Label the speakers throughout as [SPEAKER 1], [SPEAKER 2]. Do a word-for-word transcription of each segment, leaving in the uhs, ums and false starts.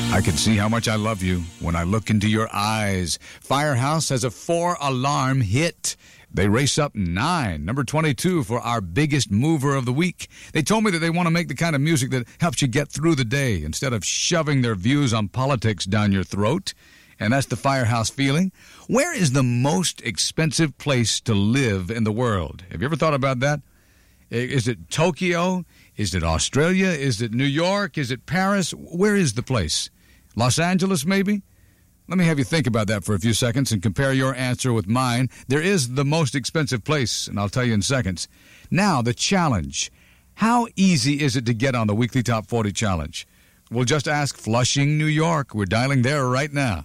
[SPEAKER 1] I can see how much I love you when I look into your eyes. Firehouse has a four-alarm hit. They race up nine, number twenty-two for our biggest mover of the week. They told me that they want to make the kind of music that helps you get through the day instead of shoving their views on politics down your throat. And that's the Firehouse feeling. Where is the most expensive place to live in the world? Have you ever thought about that? Is it Tokyo? Is it Australia? Is it New York? Is it Paris? Where is the place? Los Angeles, maybe? Let me have you think about that for a few seconds and compare your answer with mine. There is the most expensive place, and I'll tell you in seconds. Now, the challenge. How easy is it to get on the Weekly Top forty Challenge? We'll just ask Flushing, New York. We're dialing there right now.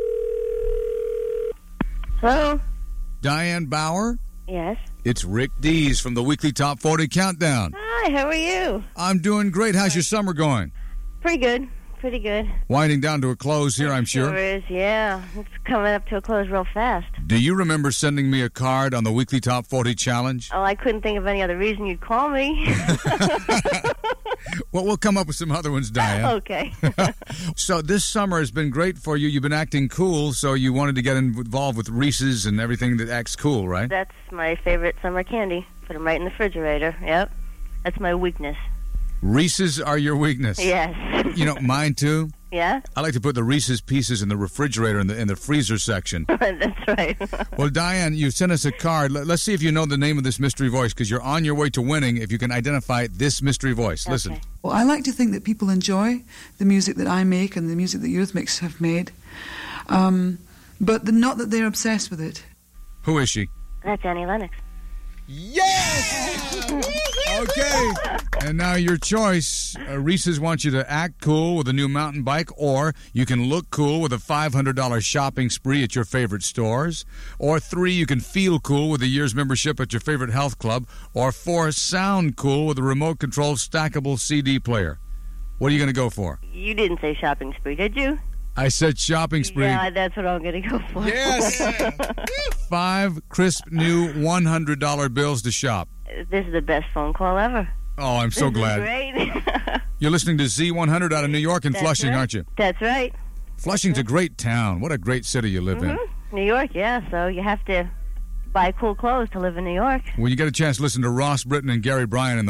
[SPEAKER 2] Hello?
[SPEAKER 1] Diane Bauer?
[SPEAKER 2] Yes.
[SPEAKER 1] It's Rick Dees from the Weekly Top forty Countdown.
[SPEAKER 2] Hi, how are you?
[SPEAKER 1] I'm doing great. How's your summer going?
[SPEAKER 2] Pretty good. Pretty good.
[SPEAKER 1] Winding down to a close here, I'm sure.
[SPEAKER 2] Sure is, yeah. It's coming up to a close real fast.
[SPEAKER 1] Do you remember sending me a card on the Weekly Top forty Challenge?
[SPEAKER 2] Oh, I couldn't think of any other reason you'd call me.
[SPEAKER 1] Well, we'll come up with some other ones, Diane.
[SPEAKER 2] Okay.
[SPEAKER 1] So this summer has been great for you. You've been acting cool, so you wanted to get involved with Reese's and everything that acts cool, right?
[SPEAKER 2] That's my favorite summer candy. Put them right in the refrigerator. Yep. That's my weakness.
[SPEAKER 1] Reese's are your weakness?
[SPEAKER 2] Yes.
[SPEAKER 1] You know, mine too.
[SPEAKER 2] Yeah?
[SPEAKER 1] I like to put the Reese's Pieces in the refrigerator in the in the freezer section.
[SPEAKER 2] That's right.
[SPEAKER 1] Well, Diane, you sent us a card. Let's see if you know the name of this mystery voice, because you're on your way to winning if you can identify this mystery voice. Listen.
[SPEAKER 2] Okay.
[SPEAKER 3] Well, I like to think that people enjoy the music that I make and the music that Eurythmics have made, um, but the, not that they're obsessed with it.
[SPEAKER 1] Who is she?
[SPEAKER 2] That's Annie Lennox.
[SPEAKER 1] Yes! Okay. And now your choice. Uh, Reese's wants you to act cool with a new mountain bike, or you can look cool with a five hundred dollars shopping spree at your favorite stores, or three, you can feel cool with a year's membership at your favorite health club, or four, sound cool with a remote-controlled stackable C D player. What are you going to go for?
[SPEAKER 2] You didn't say shopping spree, did you?
[SPEAKER 1] I said shopping spree.
[SPEAKER 2] Yeah, that's what I'm going to go for.
[SPEAKER 1] Yes! Five crisp new one hundred dollars bills to shop.
[SPEAKER 2] This is the best phone call ever.
[SPEAKER 1] Oh, I'm so
[SPEAKER 2] this
[SPEAKER 1] glad.
[SPEAKER 2] Is great.
[SPEAKER 1] You're listening to Z one hundred out of New York and
[SPEAKER 2] That's
[SPEAKER 1] Flushing,
[SPEAKER 2] right.
[SPEAKER 1] aren't you?
[SPEAKER 2] That's right.
[SPEAKER 1] Flushing's a great town. What a great city you live
[SPEAKER 2] Mm-hmm.
[SPEAKER 1] in.
[SPEAKER 2] New York, yeah, so you have to buy cool clothes to live in New York.
[SPEAKER 1] When you get a chance, listen to Ross Britton and Gary Bryan in the